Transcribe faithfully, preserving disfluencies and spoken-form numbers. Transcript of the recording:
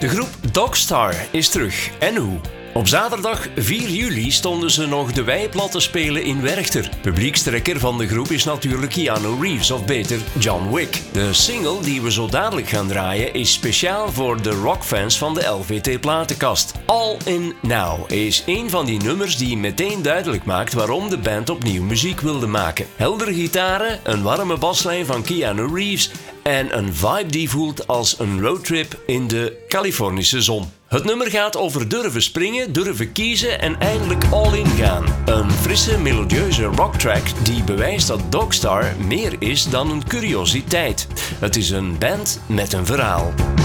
De groep Dogstar is terug. En hoe? Op zaterdag vier juli stonden ze nog de wijplat te spelen in Werchter. Publiekstrekker van de groep is natuurlijk Keanu Reeves, of beter John Wick. De single die we zo dadelijk gaan draaien is speciaal voor de rockfans van de L V T-platenkast. All In Now is een van die nummers die meteen duidelijk maakt waarom de band opnieuw muziek wilde maken. Heldere gitaren, een warme baslijn van Keanu Reeves en een vibe die voelt als een roadtrip in de Californische zon. Het nummer gaat over durven springen, durven kiezen en eindelijk all in gaan. Een frisse, melodieuze rocktrack die bewijst dat Dogstar meer is dan een curiositeit. Het is een band met een verhaal.